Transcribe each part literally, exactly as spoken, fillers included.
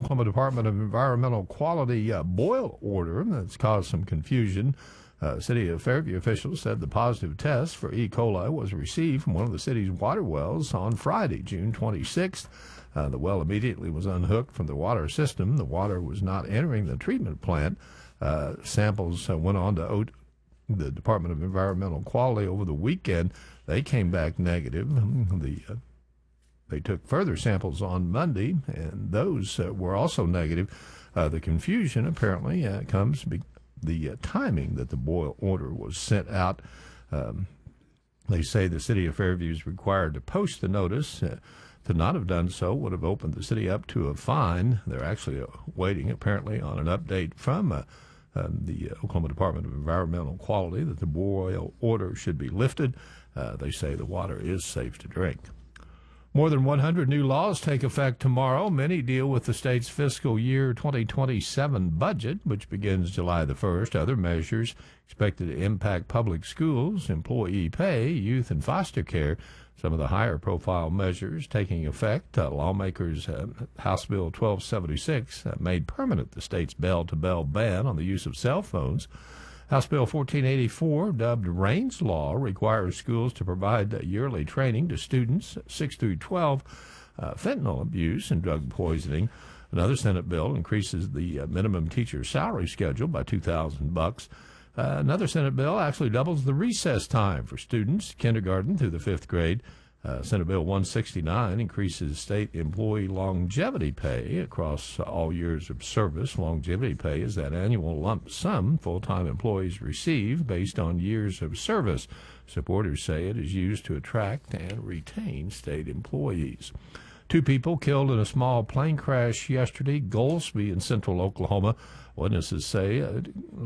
Oklahoma Department of Environmental Quality uh, boil order that's caused some confusion. Uh, City of Fairview officials said the positive test for E. coli was received from one of the city's water wells on Friday, June twenty-sixth. Uh, the well immediately was unhooked from the water system. The water was not entering the treatment plant. Uh, samples uh, went on to o- the Department of Environmental Quality over the weekend. They came back negative. The uh, They took further samples on Monday, and those uh, were also negative. Uh, the confusion apparently uh, comes be- the uh, timing that the boil order was sent out. Um, they say the City of Fairview is required to post the notice. Uh, to not have done so would have opened the city up to a fine. They're actually uh, waiting, apparently, on an update from uh, uh, the Oklahoma Department of Environmental Quality that the boil order should be lifted. Uh, they say the water is safe to drink. More than one hundred new laws take effect tomorrow. Many deal with the state's fiscal year twenty twenty-seven budget, which begins July the first. Other measures expected to impact public schools, employee pay, youth and foster care. Some of the higher-profile measures taking effect. Uh, lawmakers, uh, House Bill twelve seventy-six uh, made permanent the state's bell-to-bell ban on the use of cell phones. House Bill fourteen eighty-four, dubbed Raines Law, requires schools to provide uh, yearly training to students six through twelve, uh, fentanyl abuse and drug poisoning. Another Senate bill increases the uh, minimum teacher salary schedule by two thousand bucks. Uh, another Senate bill actually doubles the recess time for students, kindergarten through the fifth grade. Uh, Senate Bill one sixty-nine increases state employee longevity pay across all years of service. Longevity pay is that annual lump sum full-time employees receive based on years of service. Supporters say it is used to attract and retain state employees. Two people killed in a small plane crash yesterday, Goldsby in central Oklahoma. Witnesses say uh,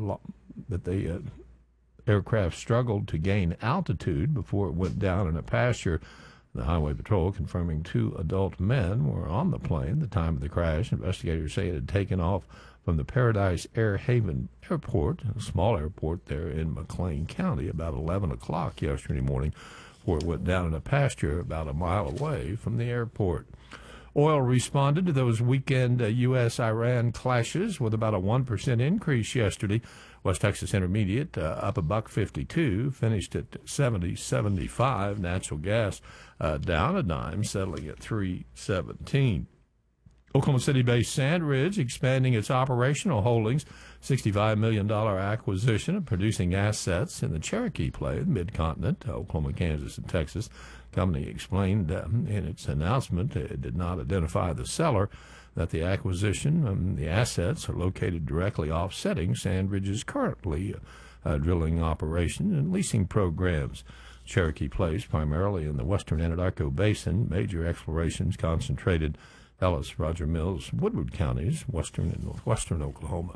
that the uh, aircraft struggled to gain altitude before it went down in a pasture. The Highway Patrol confirming two adult men were on the plane at the time of the crash. Investigators say it had taken off from the Paradise Air Haven Airport, a small airport there in McLean County, about eleven o'clock yesterday morning, before it went down in a pasture about a mile away from the airport. Oil responded to those weekend uh, U S Iran clashes with about a one percent increase yesterday. West Texas Intermediate uh, up a buck fifty-two, finished at seventy seventy-five. Natural gas uh, down a dime, settling at three seventeen. Oklahoma City-based Sandridge expanding its operational holdings, sixty-five million dollars acquisition of producing assets in the Cherokee Play, the Mid-Continent, Oklahoma, Kansas, and Texas. The company explained uh, in its announcement it did not identify the seller, that the acquisition and the assets are located directly offsetting Sandridge's currently uh, drilling operation and leasing programs. Cherokee plays primarily in the western Anadarko Basin. Major explorations concentrated Ellis, Roger Mills, Woodward counties, western and northwestern Oklahoma.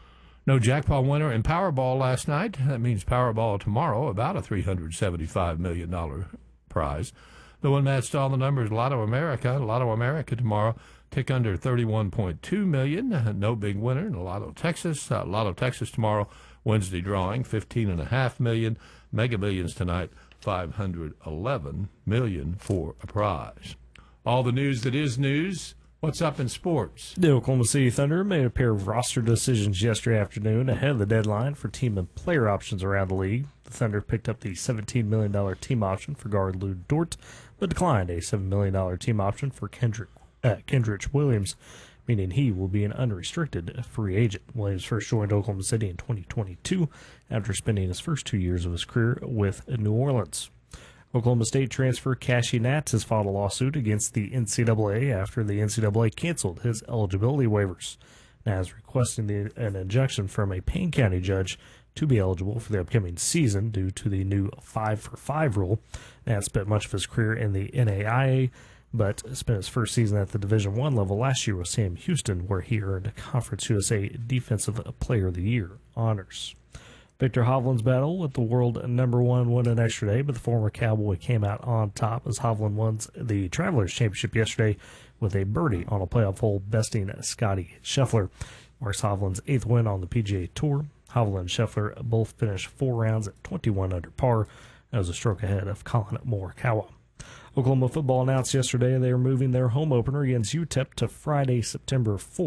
No jackpot winner in Powerball last night. That means Powerball tomorrow, about a three hundred seventy-five million dollars prize. No one matched all the numbers. Lotto America, Lotto America tomorrow, tick under thirty-one point two million dollars. No big winner in Lotto Texas. Uh, Lotto Texas tomorrow, Wednesday drawing, fifteen point five million dollars. Mega Millions tonight, five hundred eleven million dollars for a prize. All the news that is news. What's up in sports? The Oklahoma City Thunder made a pair of roster decisions yesterday afternoon ahead of the deadline for team and player options around the league. The Thunder picked up the seventeen million dollars team option for guard Lou Dort, but declined a seven million dollars team option for Kendrick, uh, Kendrick Williams, meaning he will be an unrestricted free agent. Williams first joined Oklahoma City in twenty twenty-two after spending his first two years of his career with New Orleans. Oklahoma State transfer Cashy Nats has filed a lawsuit against the N C double A after the N C double A canceled his eligibility waivers. Nats requesting the, an injunction from a Payne County judge to be eligible for the upcoming season due to the new five for five rule. Nats spent much of his career in the N A I A, but spent his first season at the Division One level last year with Sam Houston, where he earned Conference U S A Defensive Player of the Year honors. Victor Hovland's battle with the world number one won an extra day, but the former Cowboy came out on top as Hovland won the Travelers Championship yesterday with a birdie on a playoff hole, besting Scotty Scheffler. Marks Hovland's eighth win on the P G A Tour. Hovland and Scheffler both finished four rounds at twenty-one under par. That was a stroke ahead of Colin Morikawa. Oklahoma football announced yesterday they are moving their home opener against U T E P to Friday, September fourth.